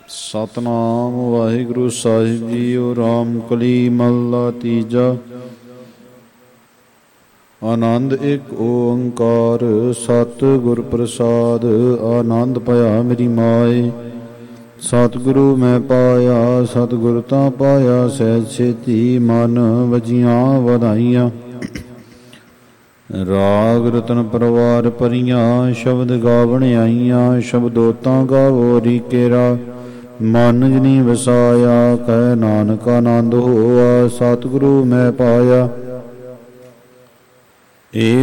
ਸਤਨਾਮ ਵਾਹਿਗੁਰੂ ਸਾਹਿਬ JIO. Ram ਕਲੀ ਮਹੱਲਾ ਤੀਜਾ। ਆਨੰਦ ਇੱਕ ਓੰਕਾਰ ਸਤਿਗੁਰ ਪ੍ਰਸਾਦ। ਆਨੰਦ ਭਇਆ ਮੇਰੀ ਮਾਏ ਸਤਿਗੁਰੂ ਮੈਂ ਪਾਇਆ। ਸਤਿਗੁਰ ਤਾਂ ਪਾਇਆ ਸਹਿਜ ਛੇਤੀ। ਮਨ ਵਜੀਆਂ ਵਧਾਈਆਂ ਰਾਗ ਰਤਨ ਪਰਵਾਰ ਭਰੀਆਂ। ਸ਼ਬਦ ਗਾਵਣ ਆਈਆਂ ਸ਼ਬਦੋਤਾਂ ਗਾਵੋ ਰੀ ਕੇਰਾ। ਮਨ ਜਨੀ ਵਸਾਇਆ ਕਹਿ ਨਾਨਕ ਆਨੰਦ ਹੋਆ। ਸਤਿਗੁਰੂ ਮੈਂ ਪਾਇਆ। ਏ